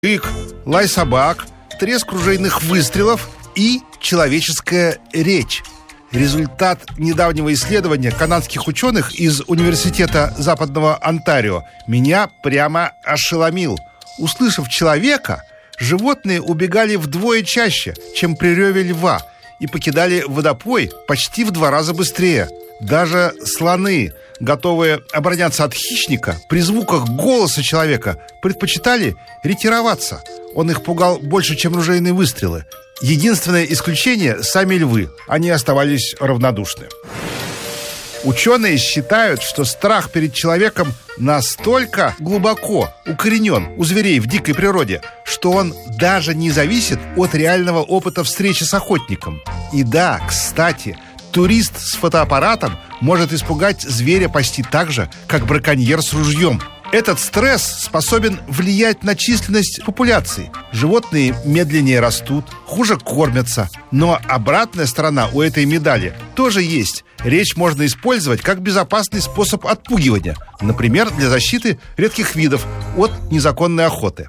Рык, лай собак, треск ружейных выстрелов и человеческая речь. Результат недавнего исследования канадских ученых из Университета Западного Онтарио меня прямо ошеломил. Услышав человека, животные убегали вдвое чаще, чем при реве льва, и покидали водопой почти в 2 раза быстрее. Даже слоны, готовые обороняться от хищника, при звуках голоса человека предпочитали ретироваться. Он их пугал больше, чем ружейные выстрелы. Единственное исключение – сами львы. Они оставались равнодушны. Ученые считают, что страх перед человеком настолько глубоко укоренен у зверей в дикой природе, что он даже не зависит от реального опыта встречи с охотником. И да, кстати, турист с фотоаппаратом может испугать зверя почти так же, как браконьер с ружьем. Этот стресс способен влиять на численность популяции. Животные медленнее растут, хуже кормятся. Но обратная сторона у этой медали тоже есть. Речь можно использовать как безопасный способ отпугивания. Например, для защиты редких видов от незаконной охоты.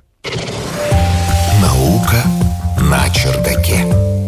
Наука на чердаке.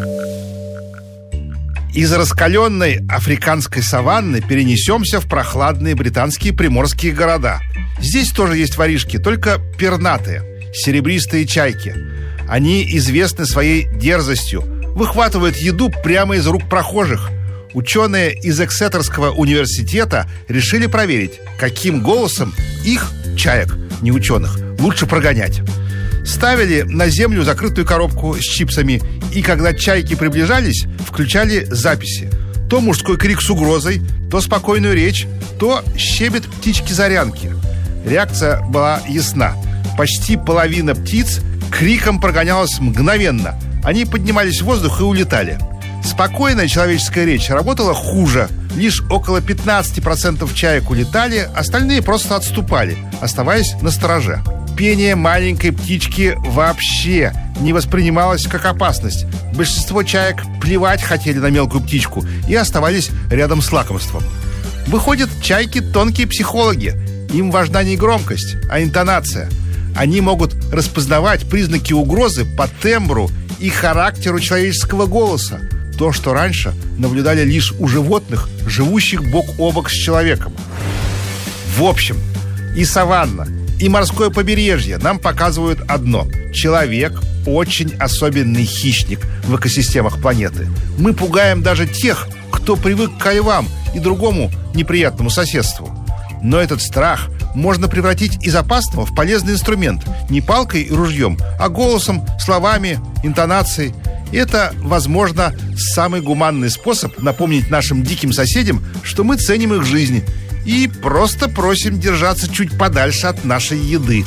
Из раскаленной африканской саванны перенесемся в прохладные британские приморские города. Здесь тоже есть воришки, только пернатые, серебристые чайки. Они известны своей дерзостью, выхватывают еду прямо из рук прохожих. Ученые из Эксетерского университета решили проверить, каким голосом их, чаек, не ученых, лучше прогонять. Ставили на землю закрытую коробку с чипсами, и когда чайки приближались, включали записи. То мужской крик с угрозой, то спокойную речь, то щебет птички-зарянки. Реакция была ясна. Почти половина птиц криком прогонялась мгновенно. Они поднимались в воздух и улетали. Спокойная человеческая речь работала хуже. Лишь около 15% чаек улетали, остальные просто отступали, оставаясь настороже. Пение маленькой птички вообще не воспринималось как опасность. Большинство чаек плевать хотели на мелкую птичку и оставались рядом с лакомством. Выходят, чайки тонкие психологи. Им важна не громкость, а интонация. Они могут распознавать признаки угрозы по тембру и характеру человеческого голоса. То, что раньше наблюдали лишь у животных, живущих бок о бок с человеком. В общем, и саванна, и морское побережье нам показывают одно: человек – очень особенный хищник в экосистемах планеты. Мы пугаем даже тех, кто привык к львам и другому неприятному соседству. Но этот страх можно превратить из опасного в полезный инструмент. Не палкой и ружьем, а голосом, словами, интонацией. Это, возможно, самый гуманный способ напомнить нашим диким соседям, что мы ценим их жизнь и просто просим держаться чуть подальше от нашей еды.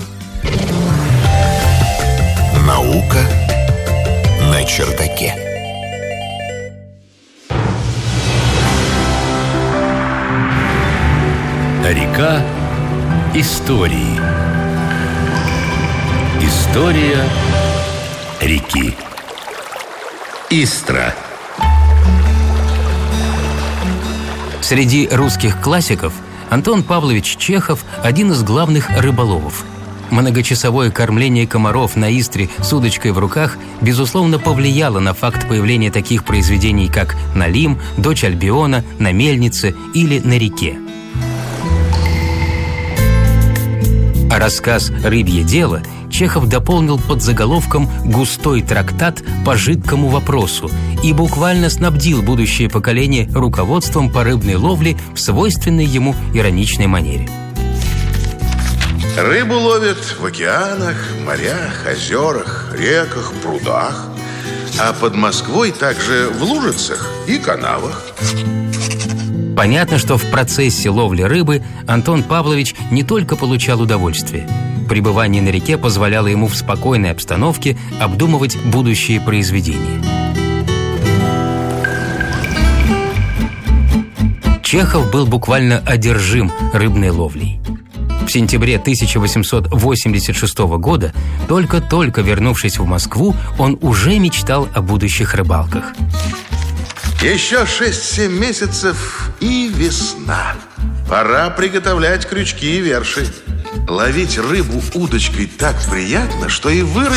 Наука на чердаке. Река истории. История реки. Истра. Среди русских классиков Антон Павлович Чехов – один из главных рыболовов. Многочасовое кормление комаров на Истре с удочкой в руках, безусловно, повлияло на факт появления таких произведений, как «Налим», «Дочь Альбиона», «На мельнице» или «На реке». А рассказ «Рыбье дело» Чехов дополнил под заголовком «Густой трактат по жидкому вопросу» и буквально снабдил будущее поколение руководством по рыбной ловле в свойственной ему ироничной манере. Рыбу ловят в океанах, морях, озерах, реках, прудах, а под Москвой также в лужицах и канавах. Понятно, что в процессе ловли рыбы Антон Павлович не только получал удовольствие. Пребывание на реке позволяло ему в спокойной обстановке обдумывать будущие произведения. Чехов был буквально одержим рыбной ловлей. В сентябре 1886 года, только-только вернувшись в Москву, он уже мечтал о будущих рыбалках. Еще 6-7 месяцев и весна. Пора приготовлять крючки и верши. Ловить рыбу удочкой так приятно, что и вырасти